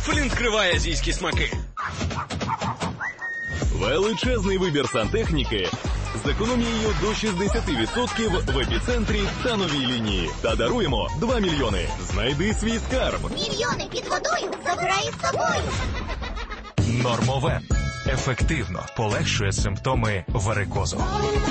Флінт криває азійські смаки. Величезний вибір сантехніки з економією до 60% в епіцентрі та новій лінії. Та даруємо 2 мільйони. Знайди свій скарб. Мільйони під водою забирай з собою. Нормовен. Ефективно полегшує симптоми варикозу.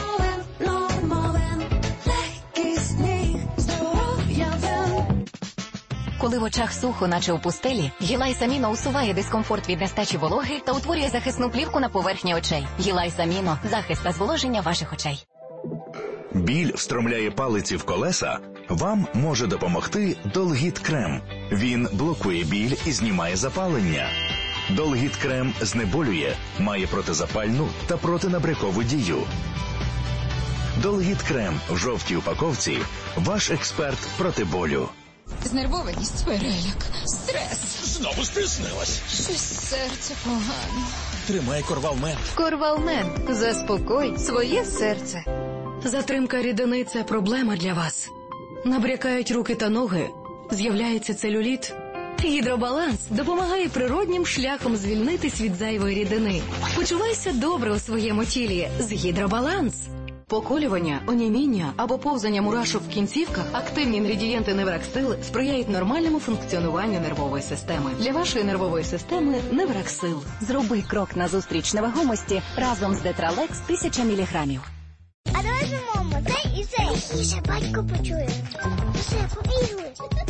Коли в очах сухо, наче у пустелі, Гілайс Аміно усуває дискомфорт від нестачі вологи та утворює захисну плівку на поверхні очей. Гілайс Аміно – захист та зволоження ваших очей. Біль встромляє палиці в колеса? Вам може допомогти Долгіт Крем. Він блокує біль і знімає запалення. Долгіт Крем знеболює, має протизапальну та протинабрякову дію. Долгіт Крем в жовтій упаковці – ваш експерт проти болю. Знервованість, переляк, стрес. Знову стиснилась. Щось серце погано. Тримай Корвалмент. Корвалмент. Заспокой своє серце. Затримка рідини – це проблема для вас. Набрякають руки та ноги. З'являється целюліт. Гідробаланс допомагає природнім шляхом звільнитись від зайвої рідини. Почувайся добре у своєму тілі з Гідробаланс. Поколювання, оніміння або повзання мурашок в кінцівках, активні інгредієнти Невраксил сприяють нормальному функціонуванню нервової системи. Для вашої нервової системи Невраксил. Зроби крок назустріч невагомості разом з Детралекс 1000 мг. А давай же, мамо, цей і цей. Тихіше, батько почує. Все, побігли.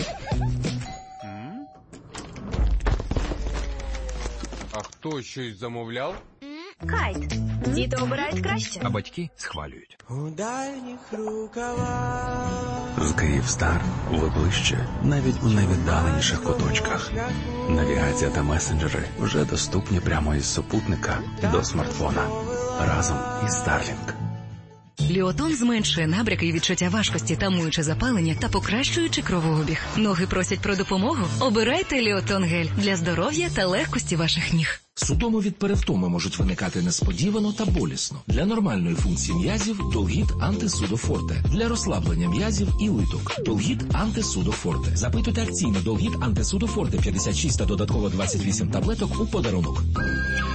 А хто щось замовляв? Кайт. Діти обирають краще. А батьки схвалюють. У дальніх рукавах. З Київстар ви ближче, навіть у найвіддаленіших куточках. Навігація та месенджери вже доступні прямо із супутника до смартфона. Разом із Starlink. Ліотон зменшує набряки і відчуття важкості, тамуючи запалення та покращуючи кровообіг. Ноги просять про допомогу? Обирайте Ліотон гель для здоров'я та легкості ваших ніг. Судоми від перевтоми можуть виникати несподівано та болісно. Для нормальної функції м'язів Долгіт Антисудофорте. Для розслаблення м'язів і литок Долгіт Антисудофорте. Запитуйте акційно Долгіт Антисудофорте 56 та додатково 28 таблеток у подарунок.